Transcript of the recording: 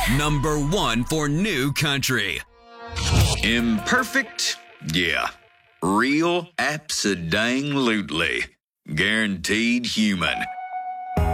Number 1 for new country. Imperfect? Yeah. Real? Abso-dang-lutely. Guaranteed human.